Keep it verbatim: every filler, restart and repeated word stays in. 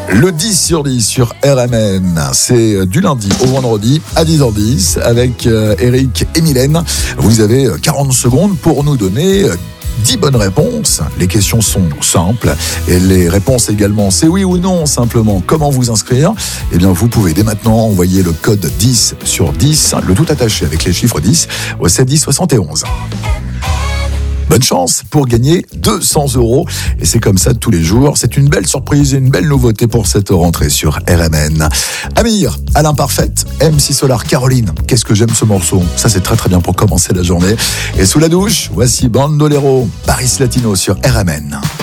Le dix sur dix sur R M N, c'est du lundi au vendredi à dix heures dix avec Eric et Mylène. Vous avez quarante secondes pour nous donner dix bonnes réponses. Les questions sont simples et les réponses également, c'est oui ou non simplement. Comment vous inscrire ? Eh bien, vous pouvez dès maintenant envoyer le code dix sur dix, le tout attaché avec les chiffres dix au sept dix soixante et onze. Bonne chance pour gagner deux cents euros. Et c'est comme ça tous les jours. C'est une belle surprise et une belle nouveauté pour cette rentrée sur R M N. Amir, Alain Parfaite, M C Solar, Caroline. Qu'est-ce que j'aime ce morceau. Ça, c'est très très bien pour commencer la journée. Et sous la douche, voici Bandolero, Paris Latino sur R M N.